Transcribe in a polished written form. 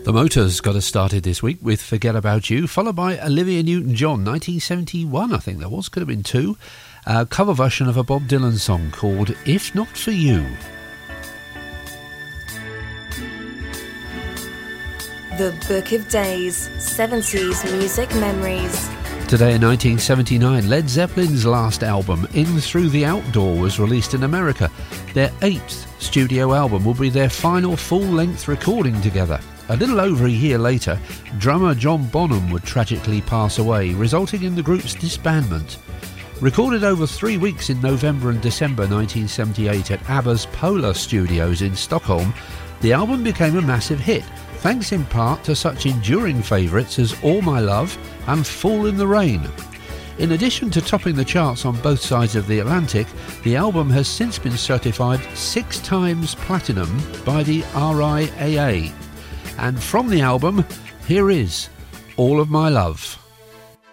The Motors got us started this week with Forget About You, followed by Olivia Newton-John, 1971, I think that was, could have been two, a cover version of a Bob Dylan song called If Not For You. The Book of Days, 70s Music Memories. Today in 1979, Led Zeppelin's last album, In Through the Outdoor, was released in America. Their 8th studio album will be their final full-length recording together. A little over a year later, drummer John Bonham would tragically pass away, resulting in the group's disbandment. Recorded over 3 weeks in November and December 1978 at ABBA's Polar Studios in Stockholm, the album became a massive hit, thanks in part to such enduring favourites as All My Love and Fall in the Rain. In addition to topping the charts on both sides of the Atlantic, the album has since been certified 6 times platinum by the RIAA. And from the album, here is All of My Love.